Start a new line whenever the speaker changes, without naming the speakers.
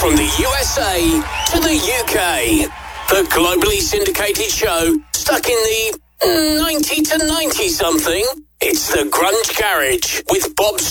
From the USA to the UK, the globally syndicated show stuck in the 90 to 90 something. It's the Grunge Garage with Bob